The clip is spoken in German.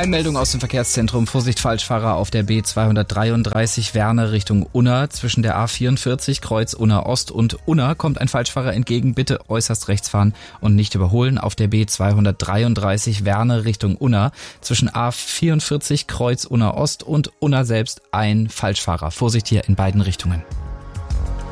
Meldung aus dem Verkehrszentrum. Vorsicht, Falschfahrer auf der B233 Werne Richtung Unna. Zwischen der A44 Kreuz Unna Ost und Unna kommt ein Falschfahrer entgegen. Bitte äußerst rechts fahren und nicht überholen. Auf der B233 Werne Richtung Unna. Zwischen A44 Kreuz Unna Ost und Unna selbst ein Falschfahrer. Vorsicht hier in beiden Richtungen.